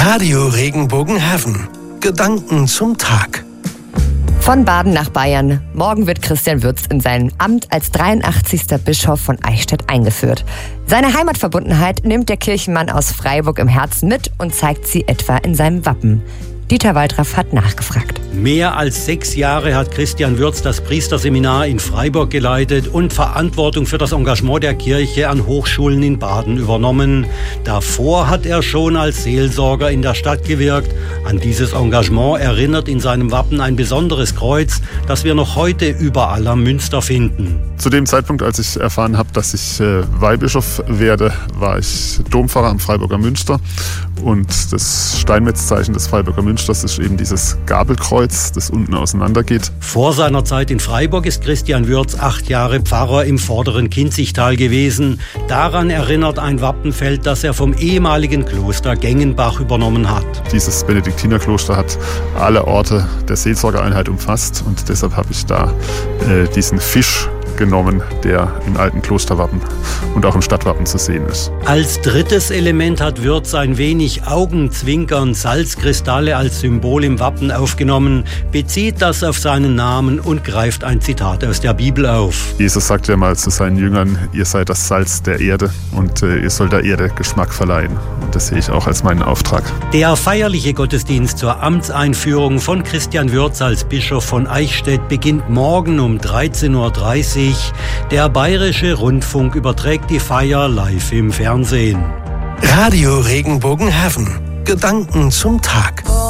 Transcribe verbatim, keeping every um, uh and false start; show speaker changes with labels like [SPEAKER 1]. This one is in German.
[SPEAKER 1] Radio Regenbogenheaven. Gedanken zum Tag.
[SPEAKER 2] Von Baden nach Bayern. Morgen wird Christian Würz in sein Amt als dreiundachtzigster Bischof von Eichstätt eingeführt. Seine Heimatverbundenheit nimmt der Kirchenmann aus Freiburg im Herzen mit und zeigt sie etwa in seinem Wappen. Dieter Waldraff hat nachgefragt.
[SPEAKER 3] Mehr als sechs Jahre hat Christian Würz das Priesterseminar in Freiburg geleitet und Verantwortung für das Engagement der Kirche an Hochschulen in Baden übernommen. Davor hat er schon als Seelsorger in der Stadt gewirkt. An dieses Engagement erinnert in seinem Wappen ein besonderes Kreuz, das wir noch heute überall am Münster finden.
[SPEAKER 4] Zu dem Zeitpunkt, als ich erfahren habe, dass ich äh, Weihbischof werde, war ich Dompfarrer am Freiburger Münster. Und das Steinmetzzeichen des Freiburger Münsters ist eben dieses Gabelkreuz, das unten auseinandergeht.
[SPEAKER 3] Vor seiner Zeit in Freiburg ist Christian Würz acht Jahre Pfarrer im vorderen Kinzigtal gewesen. Daran erinnert ein Wappenfeld, das er vom ehemaligen Kloster Gengenbach übernommen hat.
[SPEAKER 4] Dieses Benediktinerkloster hat alle Orte der Seelsorgereinheit umfasst und deshalb habe ich da äh, diesen Fisch genommen, der im alten Klosterwappen und auch im Stadtwappen zu sehen ist.
[SPEAKER 3] Als drittes Element hat Würz ein wenig Augenzwinkern, Salzkristalle als Symbol im Wappen aufgenommen, bezieht das auf seinen Namen und greift ein Zitat aus der Bibel auf.
[SPEAKER 4] Jesus sagte ja mal zu seinen Jüngern, ihr seid das Salz der Erde und äh, ihr sollt der Erde Geschmack verleihen. Und das sehe ich auch als meinen Auftrag.
[SPEAKER 3] Der feierliche Gottesdienst zur Amtseinführung von Christian Würz als Bischof von Eichstätt beginnt morgen um dreizehn Uhr dreißig. Der Bayerische Rundfunk überträgt die Feier live im Fernsehen.
[SPEAKER 1] Radio Regenbogenheaven. Gedanken zum Tag.